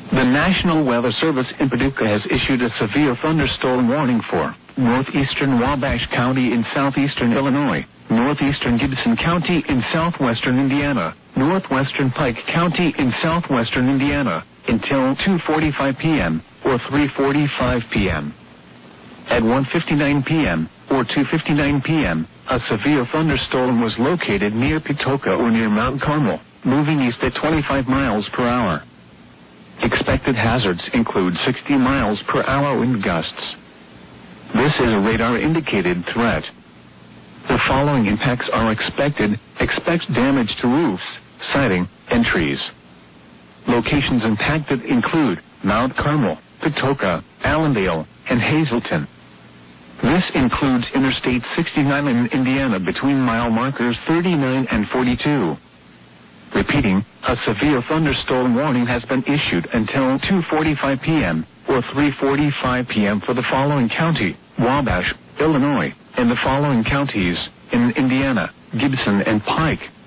The National Weather Service in Paducah has issued a severe thunderstorm warning for northeastern Wabash County in southeastern Illinois, northeastern Gibson County in southwestern Indiana, northwestern Pike County in southwestern Indiana, until 2:45 p.m. or 3:45 p.m. At 1:59 p.m. or 2:59 p.m., a severe thunderstorm was located near Patoka or near Mount Carmel, moving east at 25 miles per hour. Expected hazards include 60 miles per hour wind gusts. This is a radar-indicated threat. The following impacts are expected. Expect damage to roofs, siding, and trees. Locations impacted include Mount Carmel, Patoka, Allendale, and Hazleton. This includes Interstate 69 in Indiana between mile markers 39 and 42. Repeating, a severe thunderstorm warning has been issued until 2:45 p.m. or 3:45 p.m. for the following county: Wabash, Illinois, and the following counties in Indiana: Gibson and Pike.